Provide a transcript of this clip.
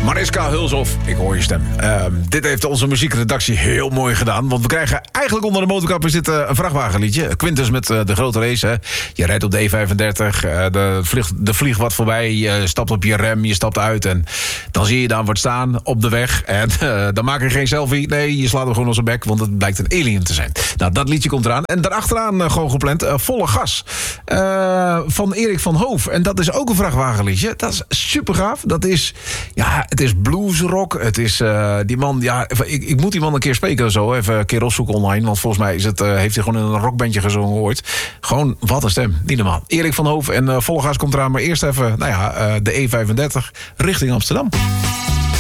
Mariska Hulshoff, ik hoor je stem. Dit heeft onze muziekredactie heel mooi gedaan. Want we krijgen eigenlijk onder de motorkap is dit een vrachtwagenliedje. Quintus met de grote race. Hè. Je rijdt op de E35, er vliegt wat voorbij. Je stapt op je rem, je stapt uit. En dan zie je daar wat staan op de weg. En dan maak je geen selfie. Nee, je slaat hem gewoon op zijn bek, want het blijkt een alien te zijn. Nou, dat liedje komt eraan. En daarachteraan gewoon gepland Volle Gas. Van Erik van Hoof. En dat is ook een vrachtwagenliedje. Dat is super gaaf. Dat is, ja, het is bluesrock. Het is die man, ja, ik moet die man een keer spreken zo. Even een keer opzoeken online. Want volgens mij is heeft hij gewoon in een rockbandje gezongen ooit. Gewoon, wat een stem. Niet normaal. Erik van Hoof en Volle Gas komt eraan. Maar eerst even, de E35 richting Amsterdam.